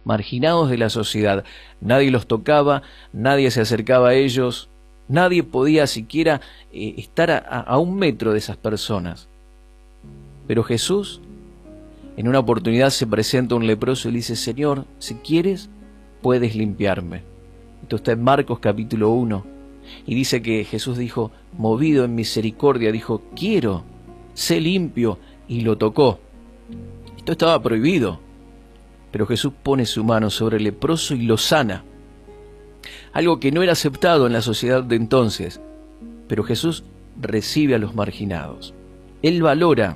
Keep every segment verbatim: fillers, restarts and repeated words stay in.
marginados de la sociedad. Nadie los tocaba, nadie se acercaba a ellos, nadie podía siquiera eh, estar a, a un metro de esas personas. Pero Jesús, en una oportunidad, se presenta a un leproso y le dice: Señor, si quieres, puedes limpiarme. Esto está en Marcos capítulo uno. Y dice que Jesús dijo, movido en misericordia, dijo: quiero, sé limpio, y lo tocó. Esto estaba prohibido, pero Jesús pone su mano sobre el leproso y lo sana. Algo que no era aceptado en la sociedad de entonces, pero Jesús recibe a los marginados. Él valora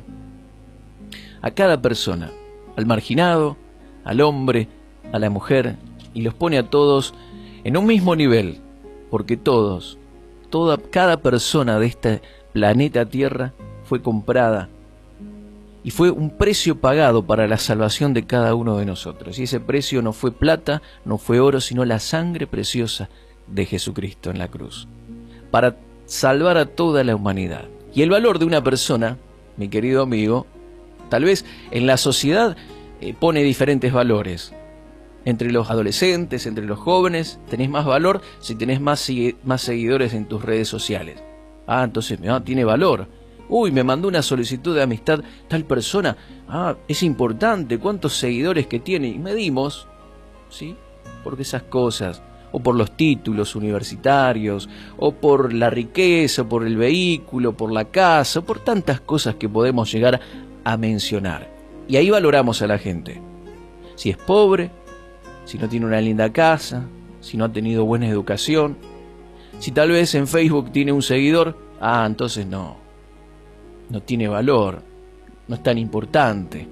a cada persona, al marginado, al hombre, a la mujer, y los pone a todos en un mismo nivel, porque todos, toda, cada persona de este planeta Tierra fue comprada y fue un precio pagado para la salvación de cada uno de nosotros. Y ese precio no fue plata, no fue oro, sino la sangre preciosa de Jesucristo en la cruz, para salvar a toda la humanidad. Y el valor de una persona, mi querido amigo, tal vez en la sociedad eh, pone diferentes valores. Entre los adolescentes, entre los jóvenes, tenés más valor si tenés más, más seguidores en tus redes sociales. Ah, entonces ah, tiene valor. Uy, me mandó una solicitud de amistad tal persona. Ah, es importante, cuántos seguidores que tiene. Y medimos, ¿sí? Porque esas cosas, o por los títulos universitarios, o por la riqueza, o por el vehículo, por la casa, o por tantas cosas que podemos llegar a mencionar. Y ahí valoramos a la gente. Si es pobre, si no tiene una linda casa, si no ha tenido buena educación, si tal vez en Facebook tiene un seguidor, ah, entonces no, no tiene valor, no es tan importante.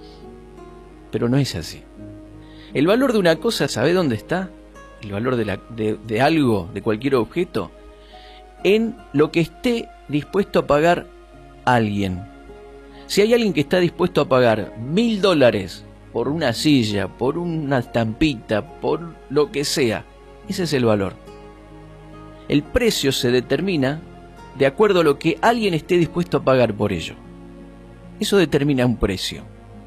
Pero no es así. El valor de una cosa, ¿sabe dónde está? El valor de, la, de, de algo, de cualquier objeto, en lo que esté dispuesto a pagar alguien. Si hay alguien que está dispuesto a pagar mil dólares por una silla, por una estampita, por lo que sea, ese es el valor. El precio se determina de acuerdo a lo que alguien esté dispuesto a pagar por ello. Eso determina un precio,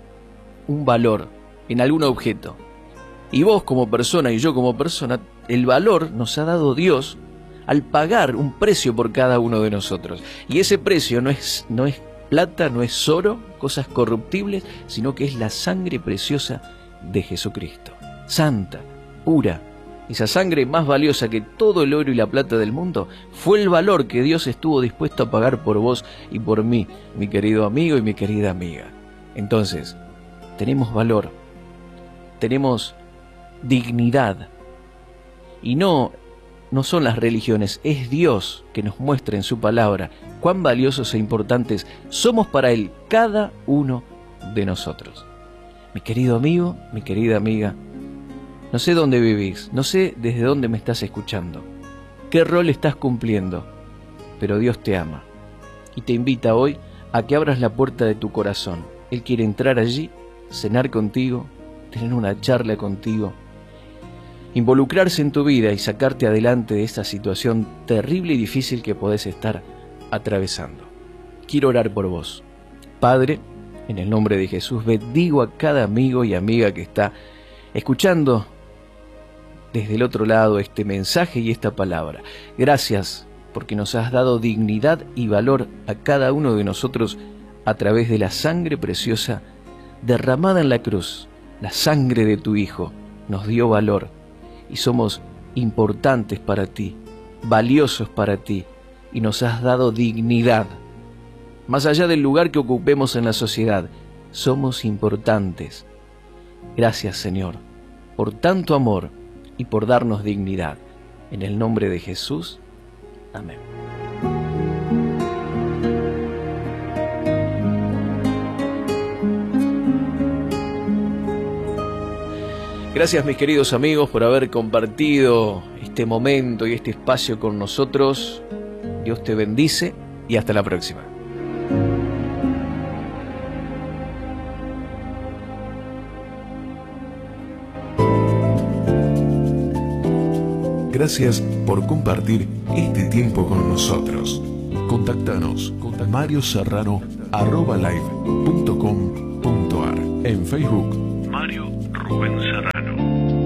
un valor en algún objeto. Y vos como persona y yo como persona, el valor nos ha dado Dios al pagar un precio por cada uno de nosotros. Y ese precio no es, no es plata, no es oro, cosas corruptibles, sino que es la sangre preciosa de Jesucristo. Santa, pura, esa sangre más valiosa que todo el oro y la plata del mundo, fue el valor que Dios estuvo dispuesto a pagar por vos y por mí, mi querido amigo y mi querida amiga. Entonces, tenemos valor, tenemos dignidad, y no No son las religiones, es Dios que nos muestra en su palabra cuán valiosos e importantes somos para Él, cada uno de nosotros. Mi querido amigo, mi querida amiga, no sé dónde vivís, no sé desde dónde me estás escuchando, qué rol estás cumpliendo, pero Dios te ama y te invita hoy a que abras la puerta de tu corazón. Él quiere entrar allí, cenar contigo, tener una charla contigo, involucrarse en tu vida y sacarte adelante de esta situación terrible y difícil que podés estar atravesando. Quiero orar por vos. Padre, en el nombre de Jesús, bendigo a cada amigo y amiga que está escuchando desde el otro lado este mensaje y esta palabra. Gracias porque nos has dado dignidad y valor a cada uno de nosotros a través de la sangre preciosa derramada en la cruz. La sangre de tu Hijo nos dio valor. Y somos importantes para ti, valiosos para ti, y nos has dado dignidad. Más allá del lugar que ocupemos en la sociedad, somos importantes. Gracias, Señor, por tanto amor y por darnos dignidad. En el nombre de Jesús, amén. Gracias, mis queridos amigos, por haber compartido este momento y este espacio con nosotros. Dios te bendice y hasta la próxima. Gracias por compartir este tiempo con nosotros. Contactanos con mario serrano arroba live punto com punto ar. En Facebook, Mario Rubén Serrano.